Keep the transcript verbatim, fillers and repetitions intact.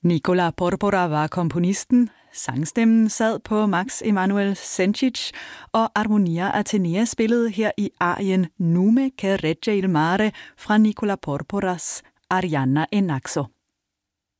Nicola Porpora var komponisten. Sangstemmen sad på Max Emanuel Sencic, og Armonia Atenea spillede her i arien Nume che regge il mare fra Nicola Porporas Arianna e Naxo.